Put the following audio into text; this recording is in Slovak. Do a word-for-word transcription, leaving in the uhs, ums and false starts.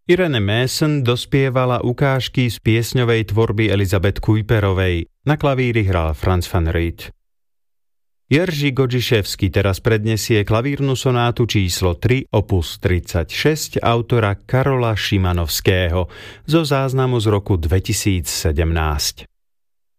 Irene Mason dospievala ukážky z piesňovej tvorby Elizabeth Kuiperovej. Na klavíri hral Franz van Riet. Jerzy Godžiševský teraz predniesie klavírnu sonátu číslo tri opus tridsaťšesť autora Karola Šimanovského zo záznamu z roku dvetisícsedemnásť.